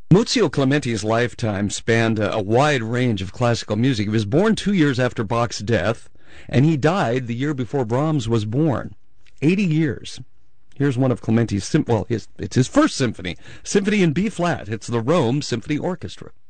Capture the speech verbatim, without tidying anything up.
Muzio Clementi's lifetime spanned a, a wide range of classical music. He was born two years after Bach's death, and he died the year before Brahms was born. eighty years. Here's one of Clementi's, sim- well, his, it's his first symphony, Symphony in B-flat. It's the Rome Symphony Orchestra.